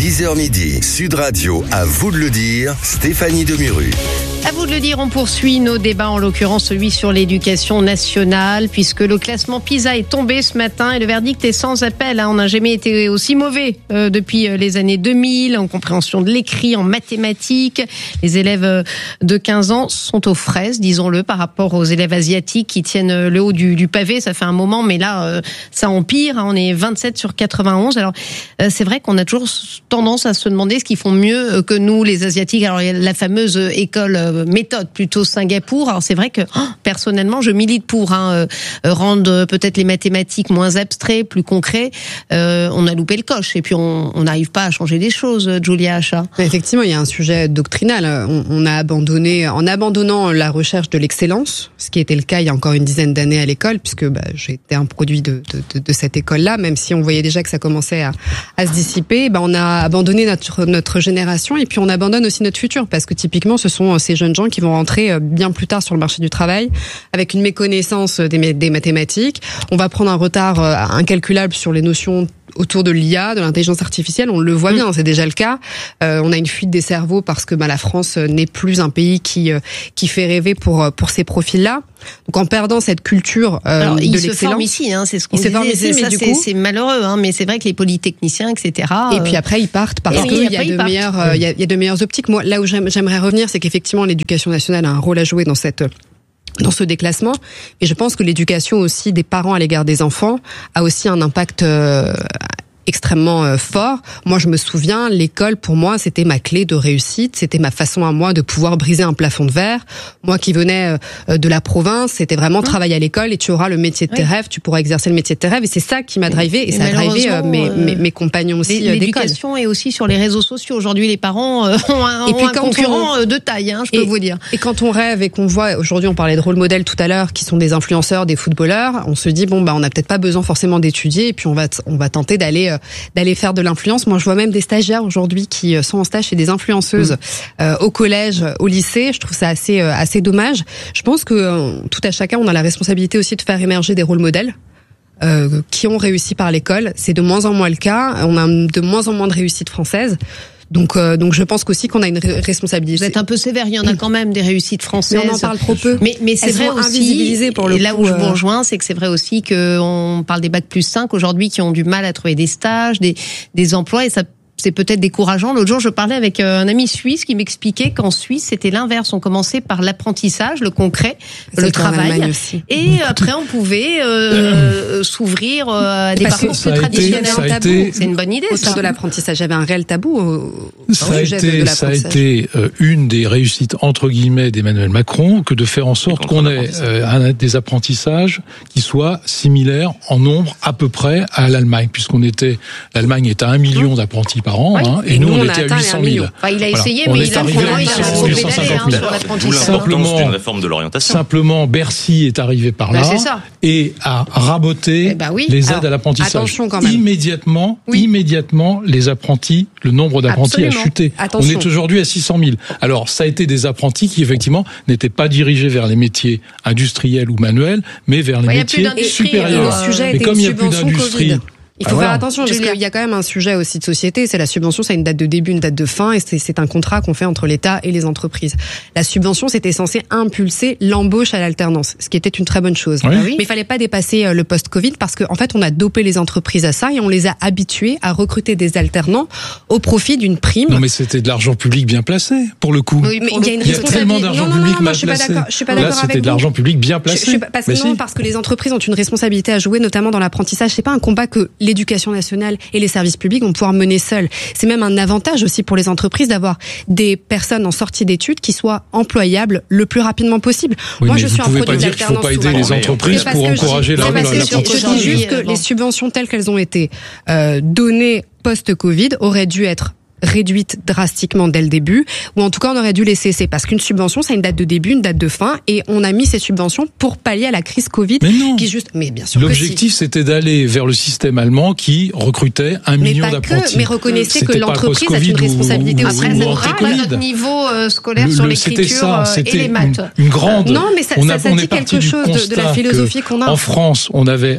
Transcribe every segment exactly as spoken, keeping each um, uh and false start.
dix heures midi, Sud Radio, à vous de le dire, Stéphanie Demuru. À vous de le dire, on poursuit nos débats, en l'occurrence celui sur l'éducation nationale, puisque le classement PISA est tombé ce matin et le verdict est sans appel. On n'a jamais été aussi mauvais euh, depuis les années deux mille, en compréhension de l'écrit, en mathématiques. Les élèves de quinze ans sont aux fraises, disons-le, par rapport aux élèves asiatiques qui tiennent le haut du, du pavé. Ça fait un moment, mais là, euh, ça empire. On est vingt-sept sur quatre-vingt-onze. Alors, euh, c'est vrai qu'on a toujours tendance à se demander ce qu'ils font mieux que nous, les Asiatiques. Alors, il y a la fameuse école méthode plutôt Singapour. Alors c'est vrai que oh, personnellement je milite pour hein, euh, rendre peut-être les mathématiques moins abstraits, plus concrets. Euh, on a loupé le coche et puis on n'arrive pas à changer les choses. Julia Hacha. Effectivement, il y a un sujet doctrinal. On, on a abandonné, en abandonnant la recherche de l'excellence, ce qui était le cas il y a encore une dizaine d'années à l'école, puisque bah, j'ai été un produit de, de, de, de cette école-là, même si on voyait déjà que ça commençait à, à se dissiper. Bah, on a abandonné notre notre génération et puis on abandonne aussi notre futur, parce que typiquement ce sont ces jeunes gens qui vont rentrer bien plus tard sur le marché du travail avec une méconnaissance des, des mathématiques. On va prendre un retard incalculable sur les notions autour de l'I A, de l'intelligence artificielle. On le voit bien, c'est déjà le cas. Euh, on a une fuite des cerveaux parce que bah, la France n'est plus un pays qui qui fait rêver pour pour ces profils-là. Donc en perdant cette culture euh, Alors, de l'excellence, ils se forment ici, hein, c'est ce qu'on disait. Ici, mais ça, du c'est, coup, c'est malheureux, hein, mais c'est vrai que les polytechniciens, et cetera. Et puis après ils partent parce oui, qu'il y a de partent. meilleures, euh, il y a, il y a de meilleures optiques. Moi, là où j'aimerais revenir, c'est qu'effectivement l'éducation nationale a un rôle à jouer dans cette dans ce déclassement, et je pense que l'éducation aussi des parents à l'égard des enfants a aussi un impact euh, extrêmement euh, fort. Moi, je me souviens, l'école, pour moi, c'était ma clé de réussite, c'était ma façon à moi de pouvoir briser un plafond de verre. Moi qui venais euh, de la province, c'était vraiment mmh. travailler à l'école et tu auras le métier de tes oui. rêves, tu pourras exercer le métier de tes rêves, et c'est ça qui m'a drivé, et, et ça a drivé euh, mes, mes, mes compagnons aussi d'école. L'éducation est aussi sur les réseaux sociaux. Aujourd'hui, les parents euh, ont un, et puis ont un concurrent on... de taille, hein, je peux et, vous dire. Et quand on rêve et qu'on voit, aujourd'hui on parlait de rôle modèle tout à l'heure, qui sont des influenceurs, des footballeurs, on se dit, bon, bah on n'a peut-être pas besoin forcément d'étudier, et puis on va, t- on va tenter d'aller d'aller faire de l'influence. Moi, je vois même des stagiaires aujourd'hui qui sont en stage chez des influenceuses mmh. euh, au collège, au lycée. Je trouve ça assez euh, assez dommage. Je pense que euh, tout à chacun, on a la responsabilité aussi de faire émerger des rôles modèles euh, qui ont réussi par l'école. C'est de moins en moins le cas. On a de moins en moins de réussite française. Donc, euh, donc je pense qu'aussi qu'on a une responsabilité. Vous êtes un peu sévère, il y en a quand même des réussites françaises. Mais on en parle trop peu. Mais, mais c'est Elles vrai sont aussi, invisibilisées pour le et là coup, où je vous euh... rejoins, c'est que c'est vrai aussi qu'on parle des bac plus cinq aujourd'hui qui ont du mal à trouver des stages, des, des emplois, et ça c'est peut-être décourageant. L'autre jour, je parlais avec un ami suisse qui m'expliquait qu'en Suisse, c'était l'inverse. On commençait par l'apprentissage, le concret, c'est le travail. Et après, on pouvait euh, s'ouvrir à des parcours plus traditionnels. Été, c'est une bonne idée, autour ça. de l'apprentissage. J'avais un réel tabou au, ça au sujet a été, de, de l'apprentissage. Ça a été euh, une des réussites, entre guillemets, d'Emmanuel Macron, que de faire en sorte qu'on ait euh, un, des apprentissages qui soient similaires en nombre à peu près à l'Allemagne, puisqu'on était, l'Allemagne est à un million d'apprentis par an, oui. hein, et, et nous, nous on, on était à huit cent mille. Enfin, il a essayé, voilà. mais il a arrivé à huit cent cinquante mille. Simplement, c'est une réforme de l'orientation. Simplement, Bercy est arrivé par là ben, et a raboté eh ben oui. les aides Alors, à l'apprentissage. Attention quand même. Immédiatement, oui. immédiatement, les apprentis, le nombre d'apprentis Absolument. a chuté. Attention. On est aujourd'hui à six cent mille. Alors, ça a été des apprentis qui, effectivement, n'étaient pas dirigés vers les métiers industriels ou manuels, mais vers les ouais, métiers supérieurs. Le sujet Mais comme il n'y a plus d'industrie, Covid. Il faut ah, faire voilà. attention parce qu'il y a quand même un sujet aussi de société, c'est la subvention, c'est une date de début, une date de fin, et c'est, c'est un contrat qu'on fait entre l'État et les entreprises. La subvention, c'était censé impulser l'embauche à l'alternance, ce qui était une très bonne chose. Oui. Mais il fallait pas dépasser le post-Covid parce qu'en en fait, on a dopé les entreprises à ça et on les a habitués à recruter des alternants au profit d'une prime. Non, mais c'était de l'argent public bien placé, pour le coup. Oui, mais il y a une il y a tellement d'argent non, non, public non, mal je suis pas placé. d'accord, je suis pas Là, d'accord c'était avec de l'argent public bien placé. Je, je suis pas, parce que non, si. parce que les entreprises ont une responsabilité à jouer, notamment dans l'apprentissage. C'est pas un combat que l'éducation nationale et les services publics vont pouvoir mener seuls. C'est même un avantage aussi pour les entreprises d'avoir des personnes en sortie d'études qui soient employables le plus rapidement possible. Oui, Moi, mais je vous suis un pouvez produit pas dire qu'il ne faut pas aider souvent. les entreprises pour encourager la l'apprentissage. Je dis juste que les subventions telles qu'elles ont été euh, données post-Covid auraient dû être réduite drastiquement dès le début, ou en tout cas on aurait dû les cesser, parce qu'une subvention c'est une date de début, une date de fin, et on a mis ces subventions pour pallier à la crise Covid. Mais non. Qui juste, mais bien sûr l'objectif que si. C'était d'aller vers le système allemand qui recrutait un mais million pas d'apprentis. Que, mais reconnaissez c'était que l'entreprise a une responsabilité ou, aussi. Après, ou, c'est ou vrai à notre niveau euh, scolaire le, sur le, l'écriture ça, euh, et les maths. Une, une grande. Non, mais ça, on ça, a, ça on dit est quelque chose de, de la philosophie qu'on a. En France, on avait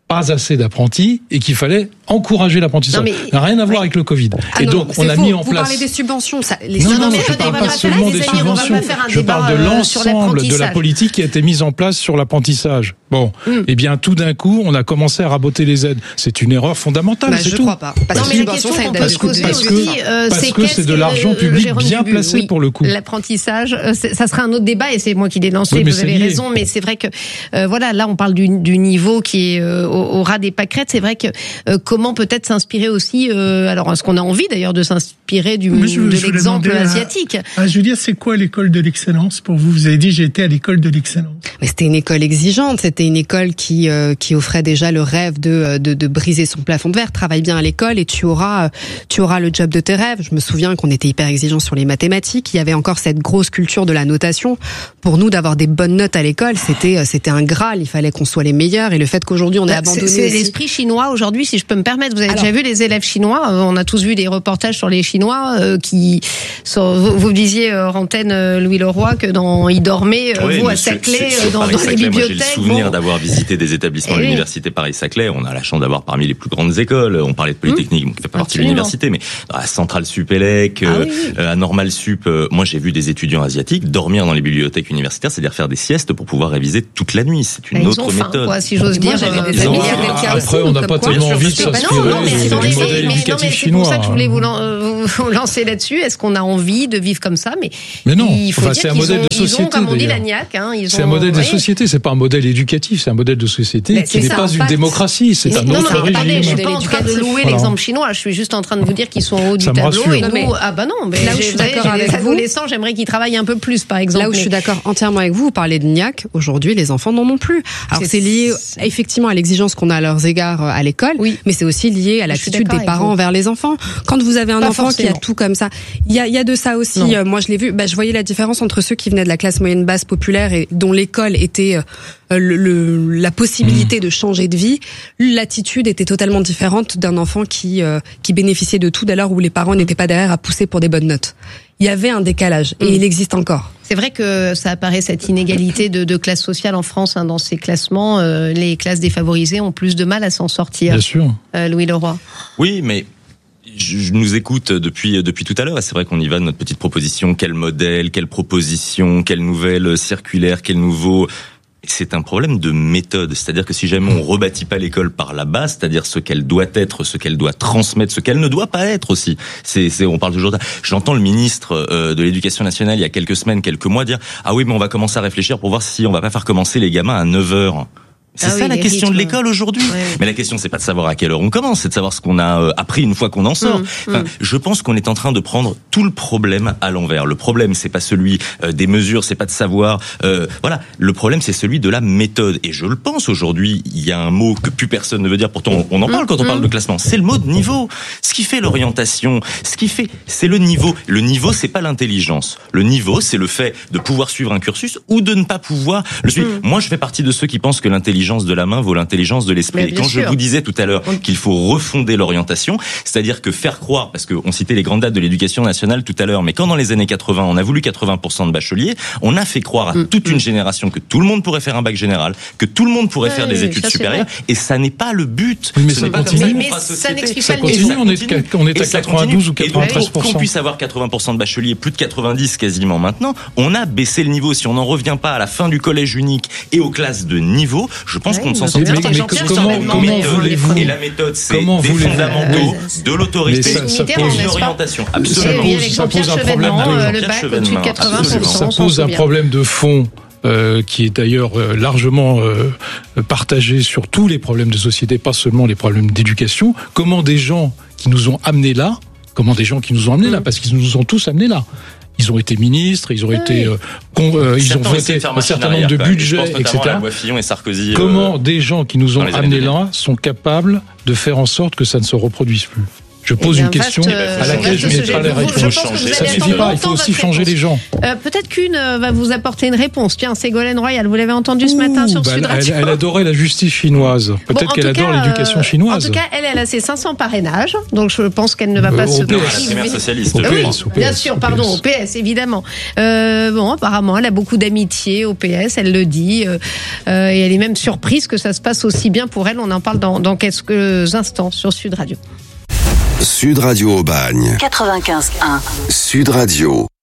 pas assez d'apprentis et qu'il fallait encourager l'apprentissage. Ça n'a rien à voir oui. avec le Covid. Ah et non, donc, on a faux. mis en Vous place... Vous parlez des subventions. Ça, les non, non, subventions, je ne parle pas seulement des subventions. Je parle de l'ensemble de la politique qui a été mise en place sur l'apprentissage. Bon, mm. eh bien, tout d'un coup, on a commencé à raboter les aides. C'est une erreur fondamentale, bah, c'est je tout. crois pas. Parce, non, mais la question qu'on peut se poser aussi, euh, parce que c'est de l'argent public bien placé oui, pour le coup. L'apprentissage, euh, ça sera un autre débat et c'est moi qui l'ai lancé, oui, vous avez lié. raison, mais c'est vrai que, euh, voilà, là, on parle du, du niveau qui est euh, au, au ras des pâquerettes. C'est vrai que euh, comment peut-être s'inspirer aussi, euh, alors est-ce qu'on a envie d'ailleurs de s'inspirer du, je, de je l'exemple asiatique à, à Julia, c'est quoi l'école de l'excellence pour vous? Vous avez dit j'ai été à l'école de l'excellence. Mais c'était une école exigeante, c'était une école qui euh, qui offrait déjà le rêve de, de de briser son plafond de verre. Travaille bien à l'école et tu auras tu auras le job de tes rêves. Je me souviens qu'on était hyper exigeants sur les mathématiques. Il y avait encore cette grosse culture de la notation. Pour nous, d'avoir des bonnes notes à l'école, c'était c'était un graal. Il fallait qu'on soit les meilleurs. Et le fait qu'aujourd'hui on ait bah, abandonné, c'est, c'est aussi... l'esprit chinois aujourd'hui, si je peux me permettre. Vous avez Alors, déjà vu les élèves chinois? On a tous vu des reportages sur les Chinois euh, qui sont, vous, vous disiez euh, antenne euh, Louis Leroy que dans ils dormaient euh, oui, vous à Saclay euh, dans, dans les bibliothèques. Moi, j'ai le souvenir bon. d'avoir visité des établissements de l'université Paris-Saclay. On a la chance d'avoir parmi les plus grandes écoles. On parlait de Polytechnique, mmh, qui fait pas partie de l'université, mais à Centrale Supélec, ah, oui, oui. à Normal Sup. Euh, moi, j'ai vu des étudiants asiatiques dormir dans les bibliothèques universitaires, c'est-à-dire faire des siestes pour pouvoir réviser toute la nuit. C'est une ils autre ont faim, méthode. Quoi, si j'ose dire. Après, on n'a pas tellement envie de s'inspirer du modèle éducatif chinois. C'est pour ça que je voulais vous lancer là-dessus. Est-ce qu'on a envie de vivre comme ça? Mais, mais non, il faut enfin, dire c'est un modèle ont, de société. Ils ont, comme on dit, la niaque. Hein, ils c'est ont, un modèle de oui. société, c'est pas un modèle éducatif, c'est un modèle de société mais qui n'est pas une démocratie, c'est un autre régime. Attendez, je suis pas en train de louer l'exemple chinois, je suis juste en train de vous dire qu'ils sont en haut du tableau. Et nous, ah bah non, mais là où je suis d'accord avec vous, les adolescents, j'aimerais qu'ils travaillent un peu plus, par exemple. Là où je suis d'accord entièrement avec vous, vous parlez de niaque, aujourd'hui, les enfants n'en ont plus. Alors c'est lié effectivement à l'exigence qu'on a à leurs égards à l'école, mais c'est aussi lié à l'attitude des parents envers les enfants. Quand vous avez un enfant qui a tout comme ça, il y a, il y a de ça aussi. Non. Moi, je l'ai vu. Bah, je voyais la différence entre ceux qui venaient de la classe moyenne basse populaire et dont l'école était euh, le, le, la possibilité mmh. de changer de vie. L'attitude était totalement différente d'un enfant qui euh, qui bénéficiait de tout dès lors où les parents n'étaient pas derrière à pousser pour des bonnes notes. Il y avait un décalage et mmh. il existe encore. C'est vrai que ça apparaît cette inégalité de, de classe sociale en France hein, dans ces classements. Euh, les classes défavorisées ont plus de mal à s'en sortir. Bien sûr. Euh, Louis Leroy. Oui, mais je nous écoute depuis depuis tout à l'heure. C'est vrai qu'on y va de notre petite proposition. Quel modèle, quelle proposition, quelle nouvelle circulaire, quel nouveau. C'est un problème de méthode. C'est-à-dire que si jamais on rebâtit pas l'école par la base, c'est-à-dire ce qu'elle doit être, ce qu'elle doit transmettre, ce qu'elle ne doit pas être aussi. C'est, c'est on parle toujours. De... J'entends le ministre euh, de l'Éducation nationale il y a quelques semaines, quelques mois dire ah oui mais on va commencer à réfléchir pour voir si on va pas faire commencer les gamins à neuf heures. C'est ah ça oui, la question rythmes. de l'école aujourd'hui. Ouais. Mais la question c'est pas de savoir à quelle heure on commence, c'est de savoir ce qu'on a appris une fois qu'on en sort. Mmh, enfin, mmh. Je pense qu'on est en train de prendre tout le problème à l'envers. Le problème c'est pas celui euh, des mesures, c'est pas de savoir. Euh, voilà, le problème c'est celui de la méthode. Et je le pense aujourd'hui. Il y a un mot que plus personne ne veut dire. Pourtant on en parle mmh, quand on mmh. parle de classement. C'est le mot de niveau. Ce qui fait l'orientation, ce qui fait, c'est le niveau. Le niveau c'est pas l'intelligence. Le niveau c'est le fait de pouvoir suivre un cursus ou de ne pas pouvoir le suivre. Mmh. Moi je fais partie de ceux qui pensent que l'intelligence de la main vaut l'intelligence de l'esprit. Et quand sûr. je vous disais tout à l'heure qu'il faut refonder l'orientation, c'est-à-dire que faire croire, parce qu'on citait les grandes dates de l'éducation nationale tout à l'heure, mais quand dans les années quatre-vingts, on a voulu quatre-vingts pour cent de bacheliers, on a fait croire à mmh. toute une génération que tout le monde pourrait faire un bac général, que tout le monde pourrait ouais, faire des études ça, supérieures, et ça n'est pas le but. Oui, mais Ce ça n'est continue. pas mais ça n'explique pas le continue, on est, on est à quatre-vingt-douze ou quatre-vingt-treize pour cent. Et donc, qu'on puisse avoir quatre-vingts pour cent de bacheliers, plus de quatre-vingt-dix quasiment maintenant, on a baissé le niveau. Si on n'en revient pas à la fin du collège unique et aux classes de niveau, je pense ouais, qu'on ne s'en sort pas. Mais comment, comment voulez-vous Et la méthode, c'est des fondamentaux, de l'autorité, une orientation. Absolument. Ça pose un problème de Ça pose un problème de fond. Euh, qui est d'ailleurs euh, largement euh, partagé sur tous les problèmes de société, pas seulement les problèmes d'éducation. Comment des gens qui nous ont amenés là, comment des gens qui nous ont amenés là, parce qu'ils nous ont tous amenés là. Ils ont été ministres, ils ont oui. été, euh, con, euh, ils ont voté un certain nombre de budgets, et cetera. Et Sarkozy, comment euh, des gens qui nous ont amenés là sont capables de faire en sorte que ça ne se reproduise plus? Je pose Eh bien, une question vaste, euh, à laquelle je vaste n'ai sujet. pas les Vous- je réponses. pense que vous Ça allez suffit attendre pas, il longtemps faut aussi votre changer réponse. les gens. Euh, peut-être qu'une euh, va vous apporter une réponse. Tiens, Ségolène Royal, vous l'avez entendu ce matin Ouh, sur bah, Sud elle, Radio. elle adorait la justice chinoise. Bon, Peut-être en qu'elle tout adore cas, l'éducation euh, chinoise. En tout cas, elle, elle a ses cinq cents parrainages, donc je pense qu'elle ne va pas Euh, se au P S. La primaire priver. socialiste. Au je P S, pense. au P S, Bien sûr, au pardon, P S. au P S, évidemment. Euh, bon, apparemment, elle a beaucoup d'amitié au P S, elle le dit, euh, euh, et elle est même surprise que ça se passe aussi bien pour elle. On en parle dans, dans quelques instants sur Sud Radio. Sud Radio Aubagne. quatre-vingt-quinze un. Sud Radio.